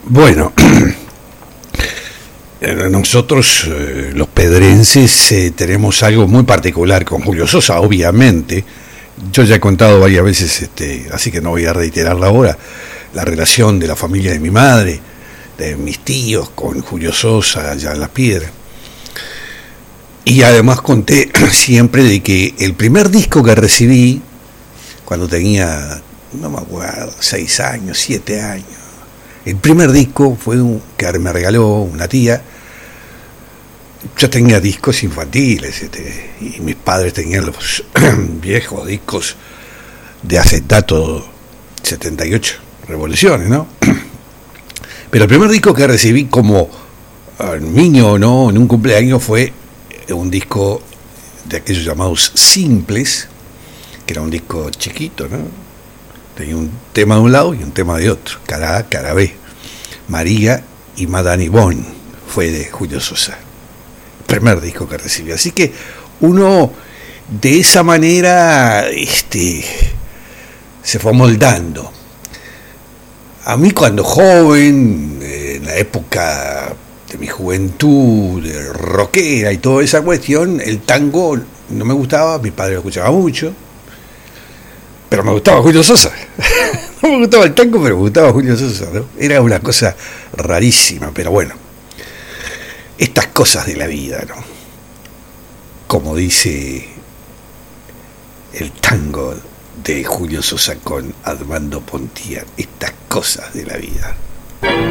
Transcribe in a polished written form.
Bueno, nosotros los pedrenses tenemos algo muy particular con Julio Sosa, obviamente. Yo ya he contado varias veces, así que no voy a reiterarla ahora, la relación de la familia de mi madre, de mis tíos con Julio Sosa allá en Las Piedras. Y además conté siempre de que el primer disco que recibí, cuando tenía, no me acuerdo, 6 años, 7 años, el primer disco fue que me regaló una tía. Yo tenía discos infantiles, y mis padres tenían los viejos discos de acetato 78 revoluciones, ¿no? Pero el primer disco que recibí como niño, ¿no?, en un cumpleaños, fue un disco de aquellos llamados simples, que era un disco chiquito, ¿no? Tenía un tema de un lado y un tema de otro, cara A, cara B. María y Madame Yvonne fue de Julio Sosa, primer disco que recibí. Así que uno de esa manera se fue moldando. A mí, cuando joven, en la época de mi juventud rockera y toda esa cuestión, el tango no me gustaba. Mi padre lo escuchaba mucho, pero me gustaba Julio Sosa. No me gustaba el tango, pero me gustaba Julio Sosa, ¿no? Era una cosa rarísima, pero bueno, estas cosas de la vida, ¿no? Como dice el tango de Julio Sosa con Armando Pontier, estas cosas de la vida.